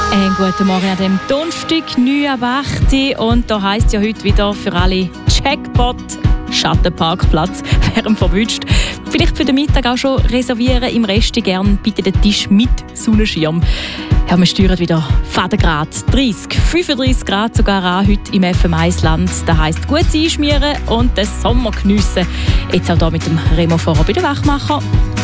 Guten Morgen an dem Donnerstag, 9.08 Uhr. Und da heisst ja heute wieder für alle Jackpot Schattenparkplatz. Wer verwünscht, vielleicht für den Mittag auch schon reservieren. Im Rest gern bitte den Tisch mit Sonnenschirm. Ja, wir steuern wieder Fadengrad 30, 35 Grad sogar an heute im FM1-Land. Das heisst, gut einschmieren und den Sommer geniessen. Jetzt auch hier mit dem Remo Vorher bei den Wachmacher.